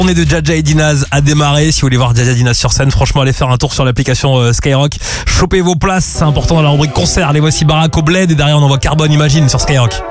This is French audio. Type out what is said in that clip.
Tournée de Jaja et Dinaz a démarré. Si vous voulez voir Jaja et Dinaz sur scène, franchement, allez faire un tour sur l'application Skyrock. Chopez vos places, c'est important dans la rubrique concert. Les voici Barack au Bled et derrière on envoie Carbone Imagine sur Skyrock.